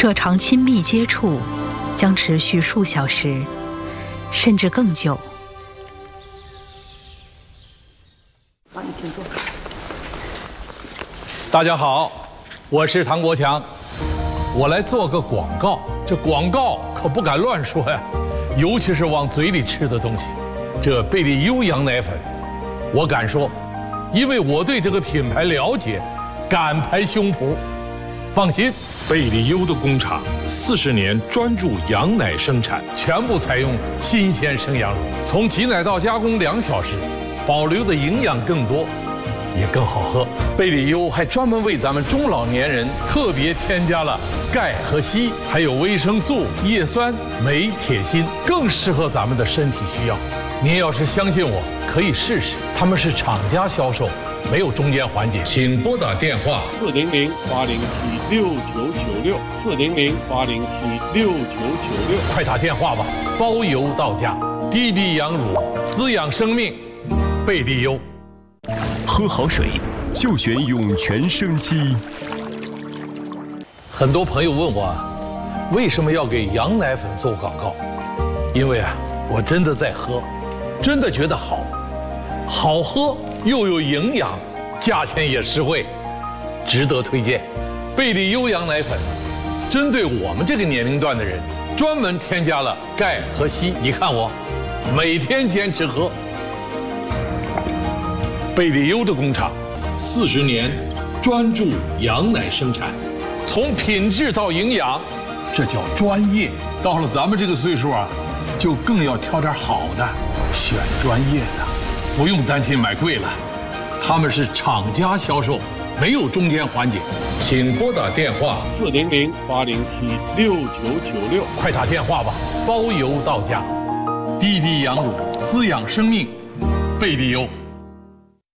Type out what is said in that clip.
这场亲密接触将持续数小时，甚至更久。 好，你请坐。 大家好，我是唐国强，我来做个广告。这广告可不敢乱说呀，尤其是往嘴里吃的东西。这贝利优羊奶粉，我敢说，因为我对这个品牌了解，敢拍胸脯。放心， 贝利优的工厂40年专注羊奶生产， 全部采用新鲜生羊乳，从挤奶到加工2小时，保留的营养更多，也更好喝。贝利优还专门为咱们中老年人特别添加了钙和硒，还有维生素、叶酸、镁、铁、锌，更适合咱们的身体需要。您要是相信我，可以试试。他们是厂家销售，没有中间环节。请拨打电话400-807-6996，400-807-6996，快打电话吧，包邮到家。滴滴羊乳，滋养生命，贝利优。 喝好水就选涌泉生机。 很多朋友问我，为什么要给羊奶粉做广告？因为我真的在喝，真的觉得好喝又有营养，价钱也实惠，值得推荐。贝利优羊奶粉针对我们这个年龄段的人，专门添加了钙和硒。你看我每天坚持喝。贝利优的工厂40年专注羊奶生产，从品质到营养，这叫专业。到了咱们这个岁数就更要挑点好的，选专业的，不用担心买贵了。他们是厂家销售，没有中间环节。请拨打电话400-807-6996，快打电话吧，包邮到家。滴滴羊乳，滋养生命，贝利优。